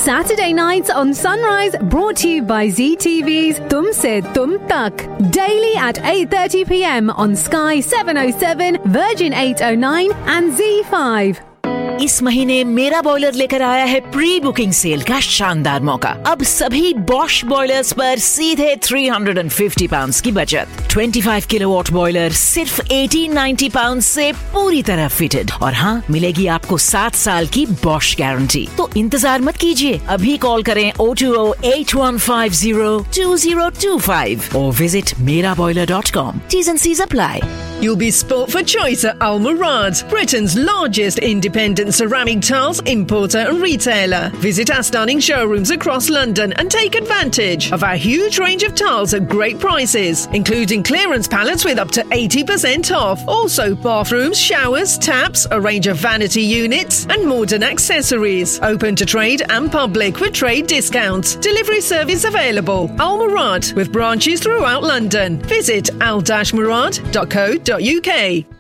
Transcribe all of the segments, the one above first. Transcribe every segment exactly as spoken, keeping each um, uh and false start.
Saturday nights on Sunrise, brought to you by Z T V's Tum Se Tum Tak. Daily at eight thirty p m on Sky seven oh seven, Virgin eight oh nine and Z five. इस महीने मेरा boiler लेकर आया है pre booking cell का शानदार मौका। अब सभी बॉश बॉयलर्स पर सीधे तीन सौ पचास पाउंड्स की बचत। पच्चीस किलोवाट बॉयलर सिर्फ अठारह सौ नब्बे पाउंड्स से पूरी तरह फिटेड, और हाँ, मिलेगी आपको सात साल की बॉश गारंटी। तो इंतजार मत कीजिए, अभी कॉल करें oh two oh, eight one five oh, two oh two five और विजिट मेरा boiler dot com. T's and C's apply. You'll be sport for choice at Al Murad, Britain's largest independent ceramic tiles importer and retailer. Visit our stunning showrooms across London and take advantage of our huge range of tiles at great prices, including clearance pallets with up to eighty percent off. Also, bathrooms, showers, taps, a range of vanity units and modern accessories. Open to trade and public with trade discounts. Delivery service available. Al Murad, with branches throughout London. Visit al dash murad dot co dot uk.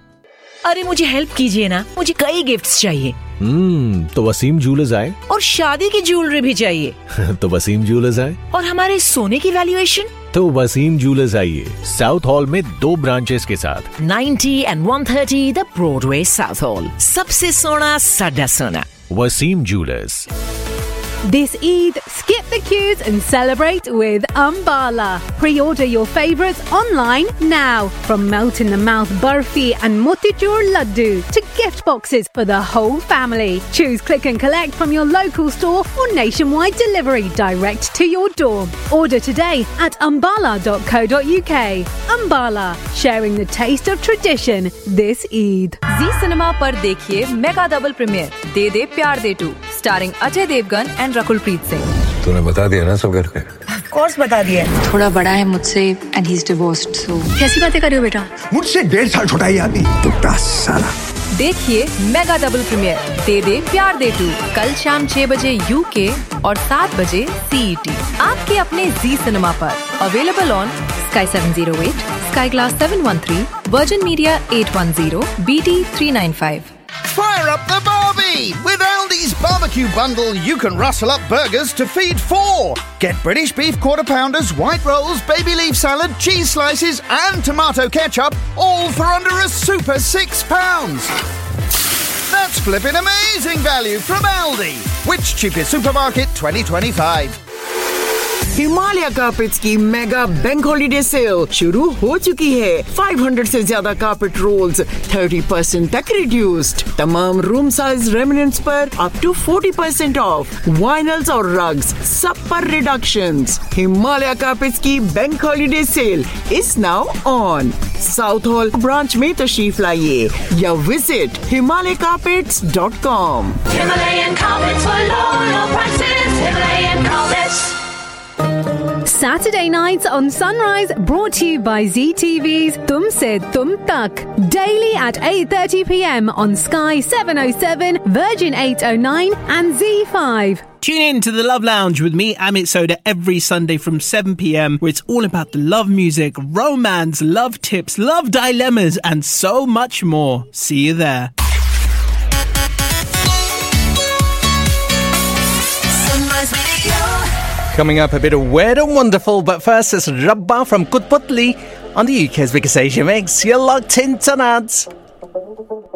अरे मुझे help कीजिए ना, मुझे कई gifts चाहिए। हम्म तो Wasim jewellers आए। और शादी की ज्वेलरी भी चाहिए। तो वसीम ज्वेलर्स आए। और हमारे सोने की वैल्यूएशन? तो वसीम ज्वेलर्स आइए, साउथ हॉल में दो ब्रांचेस के साथ। ninety and one thirty the Broadway south hall. सबसे सोना साडा सोना। Wasim jewellers. This Eid, skip the queues and celebrate with Ambala. Pre-order your favourites online now. From melt-in-the-mouth barfi and motichur laddu to gift boxes for the whole family. Choose click and collect from your local store or nationwide delivery direct to your door. Order today at ambala dot co dot uk. Ambala, sharing the taste of tradition this Eid. Ji cinema पर देखिए mega double premiere दे दे प्यार दे to, starring Ajay Devgan and Rakul Preet Singh. तूने बता दिया ना सब घर पे? ऑफ कोर्स बता दिया। थोड़ा बड़ा है मुझसे एंड ही इज डिवोर्स्ड, सो कैसी बातें कर रहे हो बेटा? मुझसे डेढ़ साल छोटा ही आदमी। टुकड़ा साला। देखिए मेगा डबल प्रीमियर दे दे प्यार दे टू कल शाम छह बजे यूके और सात बजे सीईटी आपके अपने जी सिनेमा पर। Available on Sky seven oh eight, Sky Glass seven one three, Virgin Media eight one zero, B T three nine five. Fire up the Barbie! With Aldi's barbecue bundle, you can rustle up burgers to feed four. Get British beef quarter pounders, white rolls, baby leaf salad, cheese slices, and tomato ketchup, all for under a super six pounds. That's flipping amazing value from Aldi. Which cheapest supermarket twenty twenty-five? Himalaya carpets की mega bank holiday cell शुरू हो चुकी है। पाँच सौ से ज्यादा carpet roles तीस परसेंट तक रिड्यूस्ड। तमाम रूम साइज रेमिनेंट्स पर अप टू चालीस परसेंट ऑफ। वाइनल्स और रग्स सब पर रिडक्शंस। हिमालय कार्पेट्स की bank holiday cell is now on. South hall branch में तशरीफ लाइए या visit Himalaya carpets dot com. Himalayan carpets for low, low prices. Himalayan carpets. Saturday nights on Sunrise, brought to you by Z T V's Tum Se Tum Tak. Daily at eight thirty p m on Sky seven oh seven, Virgin eight oh nine and Z five. Tune in to the Love Lounge with me, Amit Soda, every Sunday from seven p m, where it's all about the love music, romance, love tips, love dilemmas, and so much more. See you there. Coming up, a bit of Weird and Wonderful, but first it's Rabba from Kutputli on the U K's biggest Asia mix. You're locked in tonight.